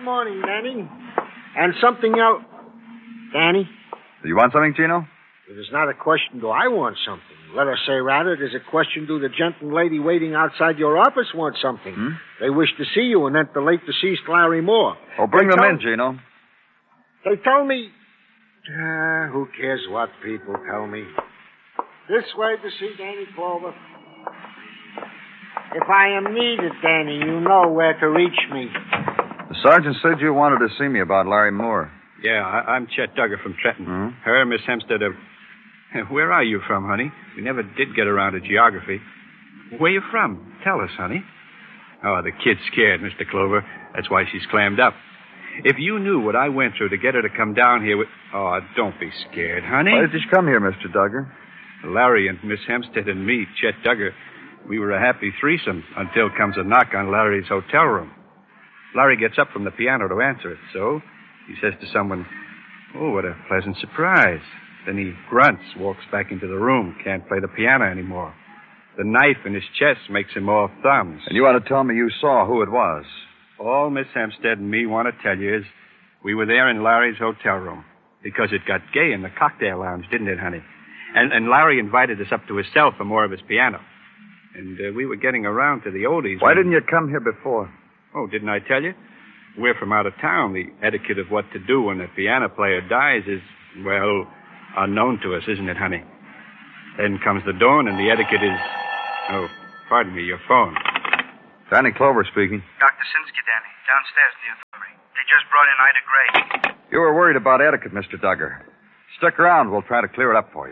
morning, Danny. And something else. Danny? Do you want something, Chino? It is not a question, do I want something? Let us say, rather, it is a question, do the gent and lady waiting outside your office want something? They wish to see you and the late deceased Larry Moore. Oh, bring them in, Chino. They told me... who cares what people tell me? This way to see Danny Clover. If I am needed, Danny, you know where to reach me. The sergeant said you wanted to see me about Larry Moore. Yeah, I'm Chet Duggar from Trenton. Her, Miss Hempstead, where are you from, honey? We never did get around to geography. Where you from? Tell us, honey. Oh, the kid's scared, Mr. Clover. That's why she's clammed up. If you knew what I went through to get her to come down here with... Oh, don't be scared, honey. Why did you come here, Mr. Duggar? Larry and Miss Hempstead and me, Chet Duggar, we were a happy threesome until comes a knock on Larry's hotel room. Larry gets up from the piano to answer it, so he says to someone, "Oh, what a pleasant surprise." Then he grunts, walks back into the room, can't play the piano anymore. The knife in his chest makes him all thumbs. And you want to tell me you saw who it was? All Miss Hempstead and me want to tell you is we were there in Larry's hotel room because it got gay in the cocktail lounge, didn't it, honey? And Larry invited us up to his cell for more of his piano. And we were getting around to the oldies. Why didn't you come here before? Oh, didn't I tell you? We're from out of town. The etiquette of what to do when a piano player dies is, well, unknown to us, isn't it, honey? Then comes the dawn, and the etiquette is... Oh, pardon me, your phone. Danny Clover speaking. Dr. Sinsky, Danny. Downstairs in the infirmary. They just brought in Ida Gray. You were worried about etiquette, Mr. Duggar. Stick around. We'll try to clear it up for you.